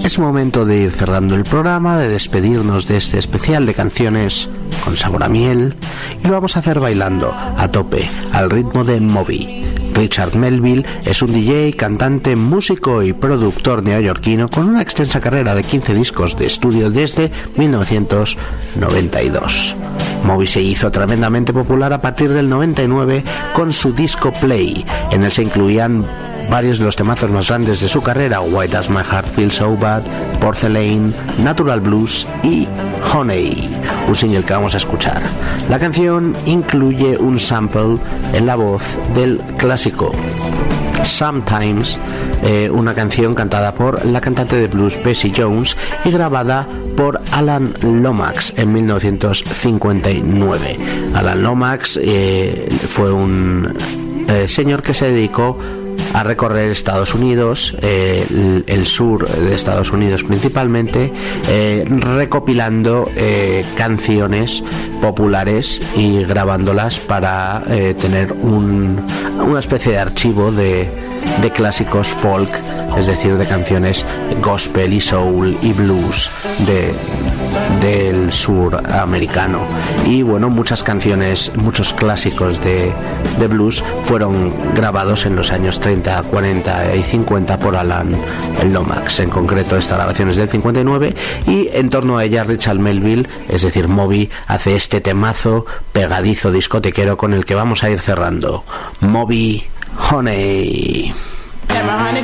Es momento de ir cerrando el programa, de despedirnos de este especial de canciones con sabor a miel, y lo vamos a hacer bailando a tope al ritmo de Moby. Richard Melville es un DJ, cantante, músico y productor neoyorquino con una extensa carrera de 15 discos de estudio desde 1992. Moby se hizo tremendamente popular a partir del 99 con su disco Play. En él se incluían varios de los temazos más grandes de su carrera: Why Does My Heart Feel So Bad, Porcelain, Natural Blues y Honey, un single que vamos a escuchar. La canción incluye un sample en la voz del clásico Sometimes, una canción cantada por la cantante de blues Bessie Jones y grabada por Alan Lomax en 1959. Alan Lomax fue un señor que se dedicó a recorrer Estados Unidos, el sur de Estados Unidos principalmente, recopilando canciones populares y grabándolas para tener una especie de archivo de clásicos folk, es decir, de canciones gospel y soul y blues del sur americano. Y bueno, muchas canciones, muchos clásicos de blues fueron grabados en los años 30, 40 y 50 por Alan Lomax. En concreto, esta grabación es del 59 y en torno a ella Richard Melville, es decir, Moby, hace este temazo pegadizo discotequero con el que vamos a ir cerrando. Moby, Honey. Get my honey